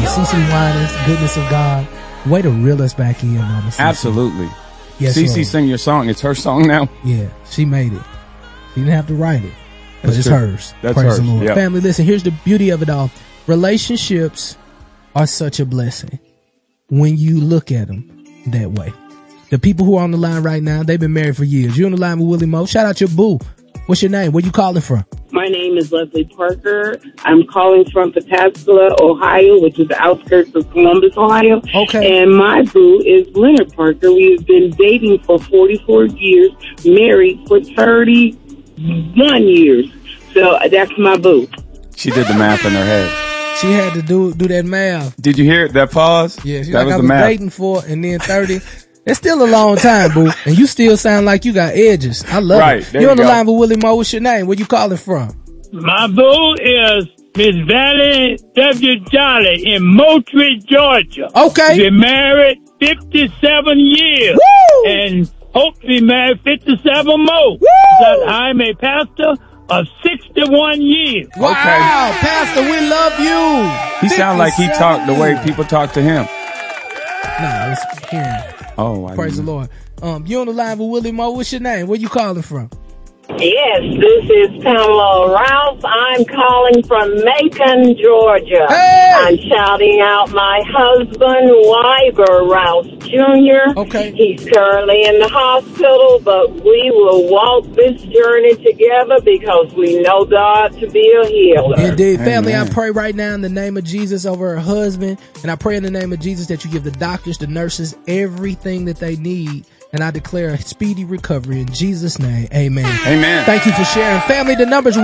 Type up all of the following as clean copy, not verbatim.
CeCe Winans, Goodness of God. Way to reel us back in, Mama CeCe. Absolutely. Yes, CeCe Lord. sing your song. It's her song now. Yeah, she made it. She didn't have to write it, but That's it's true. hers. That's Praise hers. the Lord. Yep. Family, listen, here's the beauty of it all. Relationships are such a blessing when you look at them that way. The people who are on the line right now, they've been married for years. You're on the line with Willie Moe. Shout out your boo. What's your name? Where you calling from? My name is Leslie Parker. I'm calling from Pataskala, Ohio, which is the outskirts of Columbus, Ohio. Okay. And my boo is Leonard Parker. We've been dating for 44 years, married for 31 years. So that's my boo. She did the math in her head. She had to do that math. Did you hear it? That pause? Yeah, she that like was I the was math. dating for, and then 30. It's still a long time, boo. And you still sound like you got edges. I love Right, it. there You're on you the go. line with Willie Moe. What's your name? Where you calling from? My boo is Miss Valley W. Jolly in Moultrie, Georgia. Okay. Been married 57 years. Woo! And hope to be married 57 more. Woo! That I'm a pastor of 61 years. Wow, Okay. Pastor, we love you. He sound like he 57 talked the way years. people talk to him. No, it's hearing. Oh, I Praise the didn't- Lord. You're on the line with Willie Moe. What's your name? Where you calling from? Yes, this is Pamela Rouse. I'm calling from Macon, Georgia. Hey! I'm shouting out my husband, Wyber Rouse Jr. Okay. He's currently in the hospital, but we will walk this journey together because we know God to be a healer. Indeed. Family, I Amen. pray right now in the name of Jesus over her husband. And I pray in the name of Jesus that you give the doctors, the nurses, everything that they need. And I declare a speedy recovery in Jesus' name. Amen. Amen. Thank you for sharing. Family, the number's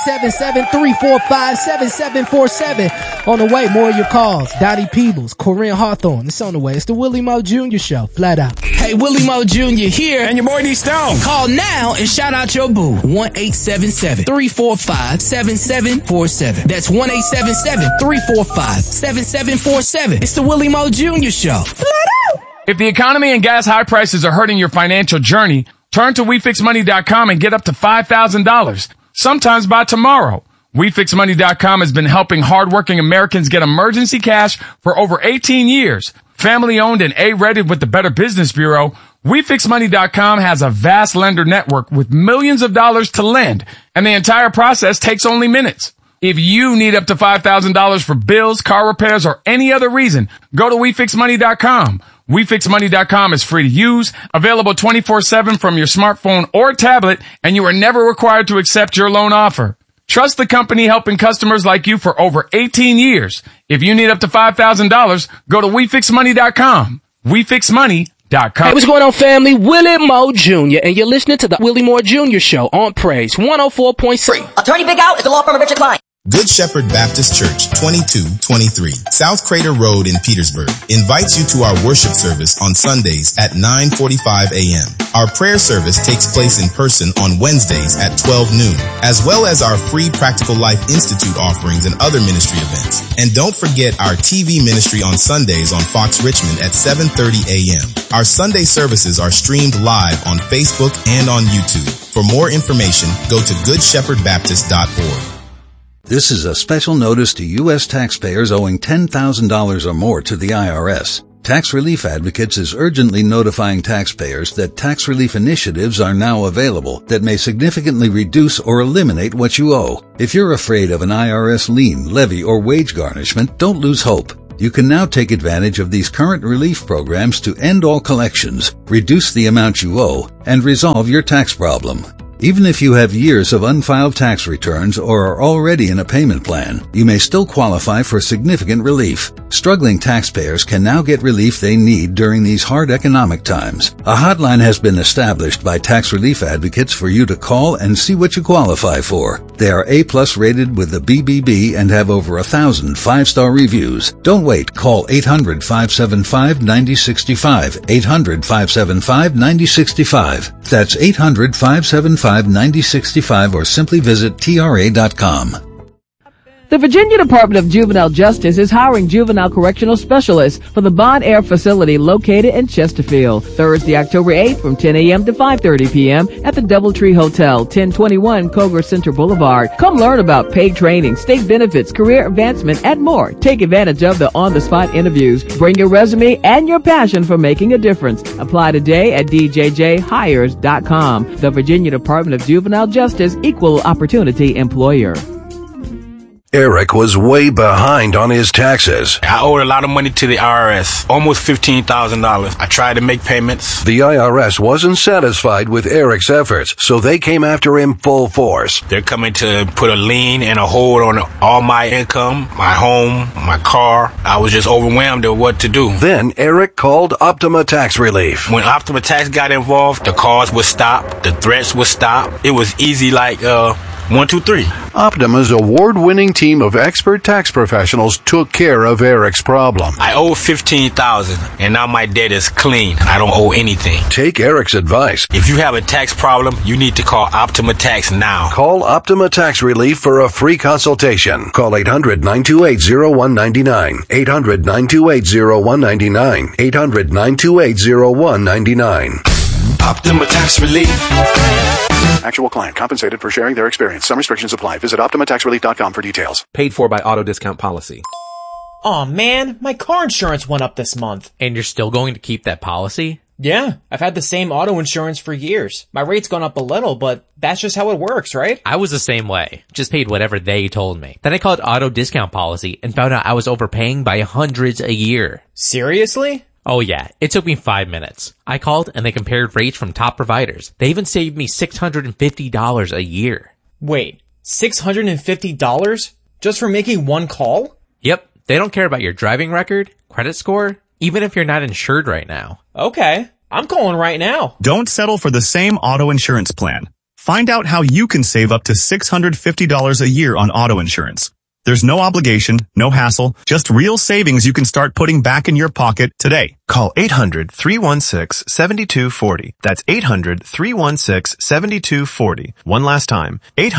1-877-345-7747. On the way, more of your calls. Dottie Peebles, Corinne Hawthorne. It's on the way. It's the Willie Moe Jr. Show. Flat out. Hey, Willie Moe Jr. here. And your boy D Stone. Call now and shout out your boo. 1-877-345-7747. That's 1-877-345-7747. It's the Willie Moe Jr. Show. Flat out. If the economy and gas high prices are hurting your financial journey, turn to WeFixMoney.com and get up to $5,000, sometimes by tomorrow. WeFixMoney.com has been helping hardworking Americans get emergency cash for over 18 years. Family owned and A-rated with the Better Business Bureau, WeFixMoney.com has a vast lender network with millions of dollars to lend, and the entire process takes only minutes. If you need up to $5,000 for bills, car repairs, or any other reason, go to WeFixMoney.com. WeFixMoney.com is free to use, available 24/7 from your smartphone or tablet, and you are never required to accept your loan offer. Trust the company helping customers like you for over 18 years. If you need up to $5,000, go to WeFixMoney.com. WeFixMoney.com. Hey, what's going on, family? Willie Moe Jr. And you're listening to the Willie Moore Jr. Show on Praise 104.3. Attorney Big Al is the law firm of Richard Klein. Good Shepherd Baptist Church, 2223 South Crater Road in Petersburg, invites you to our worship service on Sundays at 9:45 a.m. Our prayer service takes place in person on Wednesdays at 12 noon, as well as our free Practical Life Institute offerings and other ministry events. And don't forget our TV ministry on Sundays on Fox Richmond at 7:30 a.m. Our Sunday services are streamed live on Facebook and on YouTube. For more information, go to goodshepherdbaptist.org. This is a special notice to U.S. taxpayers owing $10,000 or more to the IRS. Tax Relief Advocates is urgently notifying taxpayers that tax relief initiatives are now available that may significantly reduce or eliminate what you owe. If you're afraid of an IRS lien, levy, or wage garnishment, don't lose hope. You can now take advantage of these current relief programs to end all collections, reduce the amount you owe, and resolve your tax problem. Even if you have years of unfiled tax returns or are already in a payment plan, you may still qualify for significant relief. Struggling taxpayers can now get relief they need during these hard economic times. A hotline has been established by Tax Relief Advocates for you to call and see what you qualify for. They are A+ rated with the BBB and have over 1,000 5-star reviews. Don't wait. Call 800-575-9065. 800-575-9065. That's 800-575-9065 or simply visit TRA.com. The Virginia Department of Juvenile Justice is hiring juvenile correctional specialists for the Bon Air facility located in Chesterfield. Thursday, October 8th from 10 a.m. to 5:30 p.m. at the Doubletree Hotel, 1021 Coger Center Boulevard. Come learn about paid training, state benefits, career advancement, and more. Take advantage of the on-the-spot interviews. Bring your resume and your passion for making a difference. Apply today at djjhires.com. The Virginia Department of Juvenile Justice, Equal Opportunity Employer. Eric was way behind on his taxes. I owed a lot of money to the IRS, almost $15,000. I tried to make payments. The IRS wasn't satisfied with Eric's efforts, so they came after him full force. They're coming to put a lien and a hold on all my income, my home, my car. I was just overwhelmed at what to do. Then Eric called Optima Tax Relief. When Optima Tax got involved, the calls would stop, the threats would stop. It was easy like 1, 2, 3. Optima's award-winning team of expert tax professionals took care of Eric's problem. I owe $15,000, and now my debt is clean. I don't owe anything. Take Eric's advice. If you have a tax problem, you need to call Optima Tax now. Call Optima Tax Relief for a free consultation. Call 800-928-0199. 800-928-0199. 800-928-0199. Optima Tax Relief. Actual client compensated for sharing their experience. Some restrictions apply. Visit OptimaTaxRelief.com for details. Paid for by Auto Discount Policy. Aw, man, my car insurance went up this month. And you're still going to keep that policy? Yeah, I've had the same auto insurance for years. My rate's gone up a little, but that's just how it works, right? I was the same way. Just paid whatever they told me. Then I called Auto Discount Policy and found out I was overpaying by hundreds a year. Seriously? Oh yeah, it took me 5 minutes. I called and they compared rates from top providers. They even saved me $650 a year. Wait, $650? Just for making one call? Yep, they don't care about your driving record, credit score, even if you're not insured right now. Okay, I'm calling right now. Don't settle for the same auto insurance plan. Find out how you can save up to $650 a year on auto insurance. There's no obligation, no hassle, just real savings you can start putting back in your pocket today. Call 800-316-7240. That's 800-316-7240. One last time,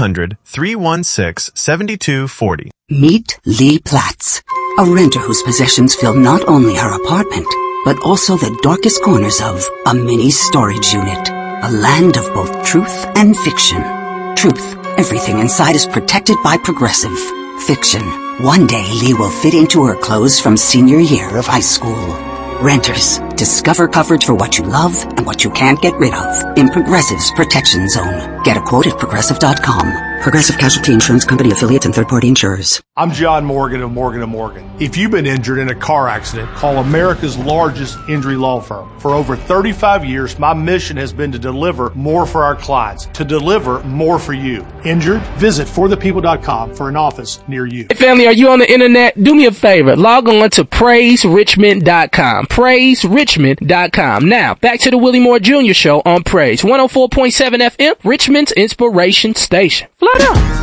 800-316-7240. Meet Lee Platts, a renter whose possessions fill not only her apartment, but also the darkest corners of a mini storage unit. A land of both truth and fiction. Truth, everything inside is protected by Progressive. Fiction, one day Lee will fit into her clothes from senior year of high school. Renters, discover coverage for what you love and what you can't get rid of in Progressive's Protection Zone. Get a quote at Progressive.com. Progressive Casualty Insurance Company, affiliates, and third-party insurers. I'm John Morgan of Morgan & Morgan. If you've been injured in a car accident, call America's largest injury law firm. For over 35 years, my mission has been to deliver more for our clients, to deliver more for you. Injured? Visit forthepeople.com for an office near you. Hey family, are you on the internet? Do me a favor. Log on to PraiseRichmond.com. PraiseRichmond.com. Now, back to the Willie Moore Jr. Show on Praise 104.7 FM, Richmond's Inspiration Station. Flat out.